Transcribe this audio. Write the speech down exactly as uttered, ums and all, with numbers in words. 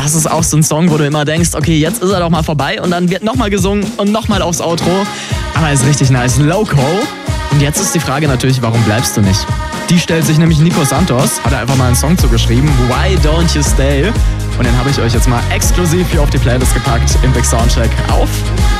das ist auch so ein Song, wo du immer denkst, okay, jetzt ist er doch mal vorbei und dann wird nochmal gesungen und nochmal aufs Outro. Aber ist richtig nice. Loco. Und jetzt ist die Frage natürlich, warum bleibst du nicht? Die stellt sich nämlich Nico Santos, hat er einfach mal einen Song zugeschrieben, Why Don't You Stay? Und den habe ich euch jetzt mal exklusiv hier auf die Playlist gepackt im Big Soundcheck auf